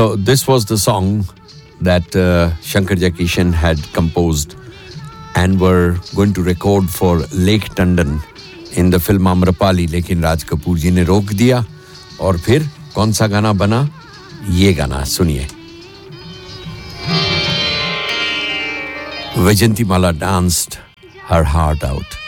So this was the song that Shankar Jaikishan had composed and were going to record for Lake Tandon in the film Amrapali, लेकिन राज कपूर जी ने रोक दिया और फिर कौन सा गाना बना ये गाना सुनिए Vaijayanti Mala danced her heart out